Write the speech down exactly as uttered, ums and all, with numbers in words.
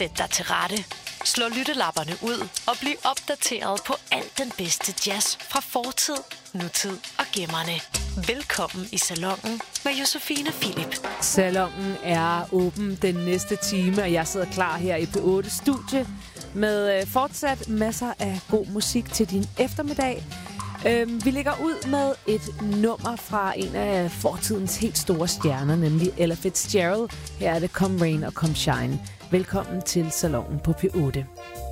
Sæt dig til rette. Slå lyttelapperne ud og bliv opdateret på alt den bedste jazz fra fortid, nutid og gemmerne. Velkommen i Salonen med Josefine Philip. Salonen er åben den næste time, og jeg sidder klar her i P otte-studie med fortsat masser af god musik til din eftermiddag. Øhm, vi lægger ud med et nummer fra en af fortidens helt store stjerner, nemlig Ella Fitzgerald. Her er det Come Rain og Come Shine. Velkommen til Salonen på P otte.